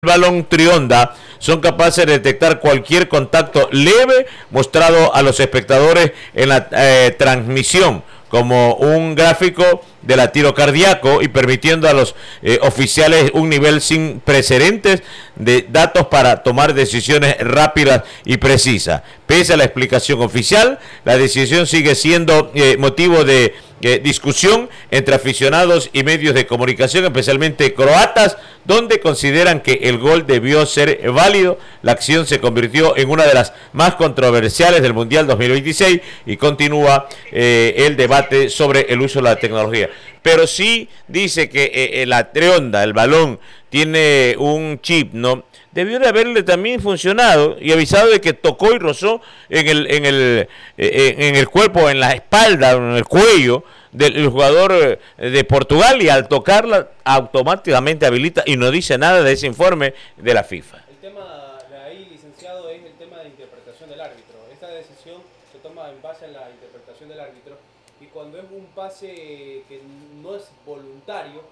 balón trionda son capaces de detectar cualquier contacto leve mostrado a los espectadores en la transmisión, como un gráfico de latido cardíaco, y permitiendo a los oficiales un nivel sin precedentes de datos para tomar decisiones rápidas y precisas. Pese a la explicación oficial, la decisión sigue siendo motivo de discusión entre aficionados y medios de comunicación, especialmente croatas, donde consideran que el gol debió ser válido. La acción se convirtió en una de las más controversiales del Mundial 2026 y continúa el debate sobre el uso de la tecnología. Pero sí dice que la trionda, el balón, tiene un chip, ¿no? Debió de haberle también funcionado y avisado de que tocó y rozó en el cuerpo, en la espalda, en el cuello del jugador de Portugal, y al tocarla automáticamente habilita, y no dice nada de ese informe de la FIFA. El tema de ahí, licenciado, es el tema de interpretación del árbitro. Esta decisión se toma en base a la interpretación del árbitro, y cuando es un pase que no es voluntario,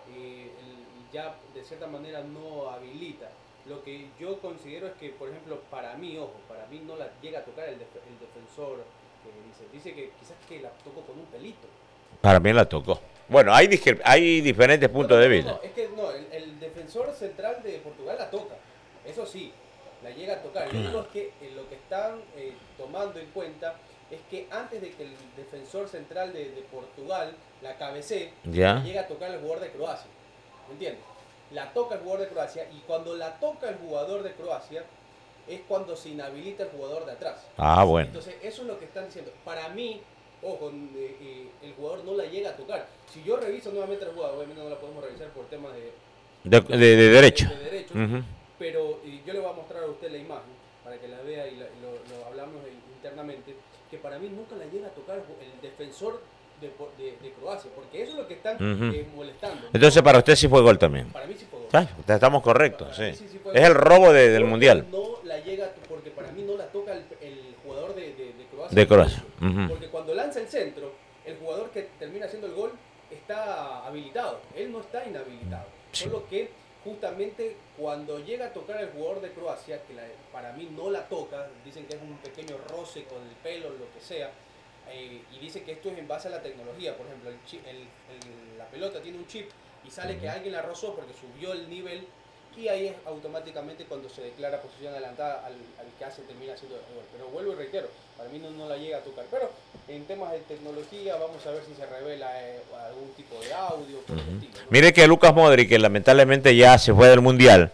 ya de cierta manera no habilita. Lo que yo considero es que, por ejemplo, para mí no la llega a tocar el defensor, que dice que quizás que la tocó con un pelito. Para mí la tocó. Bueno, hay diferentes puntos de vista. No, es que no, el defensor central de Portugal la toca, eso sí, la llega a tocar. Yo digo que lo que están tomando en cuenta es que antes de que el defensor central de Portugal la cabecee, llega a tocar el jugador de Croacia, ¿me entiendes? La toca el jugador de Croacia, y cuando la toca el jugador de Croacia es cuando se inhabilita el jugador de atrás. Ah, bueno. Entonces eso es lo que están diciendo. Para mí, ojo, el jugador no la llega a tocar. Si yo reviso nuevamente la jugada, obviamente no la podemos revisar por temas de derecho. De derechos, pero yo le voy a mostrar a usted la imagen para que la vea y lo hablamos internamente, que para mí nunca la llega a tocar el defensor de Croacia, porque eso es lo que están molestando. Entonces para usted sí fue gol también. Para mí sí fue gol. Estamos correctos, sí. Sí Es el robo del Mundial. No la llega, porque para mí no la toca el jugador de Croacia. De Croacia. Porque cuando lanza el centro, el jugador que termina haciendo el gol está habilitado. Él no está inhabilitado. Sí. Solo que justamente cuando llega a tocar el jugador de Croacia, que para mí no la toca, dicen que es un pequeño roce con el pelo, lo que sea, y dice que esto es en base a la tecnología. Por ejemplo, la pelota tiene un chip y sale que alguien la rozó porque subió el nivel, y ahí es automáticamente cuando se declara posición adelantada al que termina haciendo el gol. Pero vuelvo y reitero, para mí no la llega a tocar. Pero en temas de tecnología vamos a ver si se revela algún tipo de audio por el estilo, ¿no? Mire que Lucas Modric, que lamentablemente ya se fue del Mundial,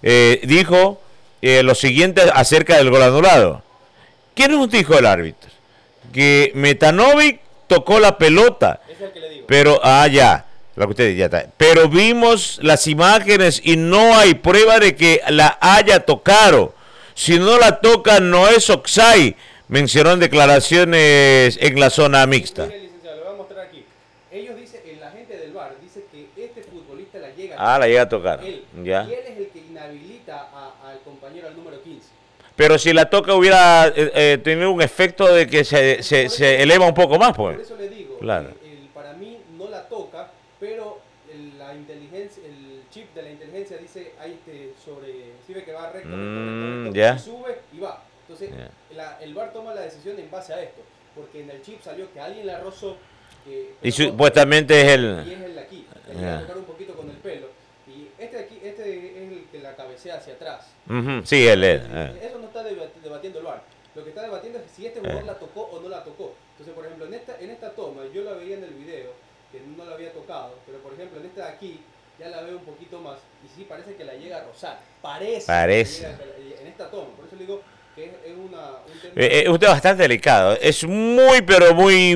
dijo lo siguiente acerca del gol anulado. ¿Quién nos dijo el árbitro? Que Metanovic tocó la pelota. Es el que le digo. Pero, ya. Lo que usted ya está. Pero vimos las imágenes y no hay prueba de que la haya tocado. Si no la toca, no es offside, mencionó en declaraciones en la zona mixta. Mire, licenciado, le voy a mostrar aquí. Ellos dicen, la gente del VAR dice que este futbolista la llega a tocar. La llega a tocar. Ya. Y él es el que inhabilita al compañero, al número 15. Pero si la toca hubiera tenido un efecto de que se eleva un poco más, pues. Por eso le digo, claro. Para mí no la toca, pero la inteligencia, el chip de la inteligencia dice ahí sirve que va recto, y sube y va. Entonces el VAR toma la decisión en base a esto, porque en el chip salió que alguien la rozó, y supuestamente es el... Y es el de aquí, el que va a tocar un poquito con el pelo, y este de aquí, es el que la cabecea hacia atrás. Sí, él es. Eso no está debatiendo el VAR. Lo que está debatiendo es si este jugador la tocó o no la tocó. Entonces, por ejemplo, en esta toma, yo la veía en el video, que no la había tocado, pero por ejemplo en esta de aquí ya la veo un poquito más, y sí parece que la llega a rozar. Parece. En esta toma, por eso le digo que es un tema... Usted es bastante delicado. Es muy, pero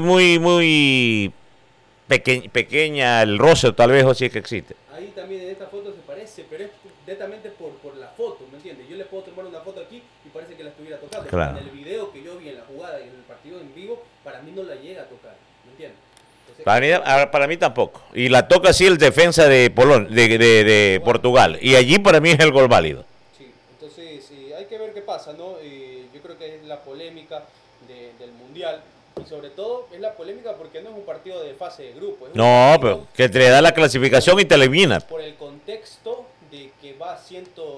muy pequeña el roce, tal vez, o si es que existe. Ahí también en esta foto se parece, pero es netamente por la foto, ¿me entiendes? Yo le puedo tomar una foto aquí y parece que la estuviera tocando. Claro. En el video que yo vi, en la jugada y en el partido en vivo, para mí no la llega a tocar, ¿me entiendes? Entonces, para mí tampoco. Y la toca así el defensa de Portugal. Y allí para mí es el gol válido. Sí, entonces hay que ver qué pasa, ¿no? Yo creo que es la polémica del Mundial. Y sobre todo es la polémica porque no es un partido de fase de grupo. No, pero que te da la clasificación y te elimina. Por el contexto de que va